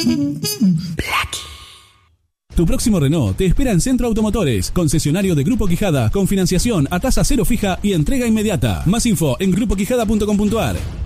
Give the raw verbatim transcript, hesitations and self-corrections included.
Tu próximo Renault te espera en Centro Automotores, concesionario de Grupo Quijada, con financiación a tasa cero fija y entrega inmediata. Más info en grupo quijada punto com punto a r.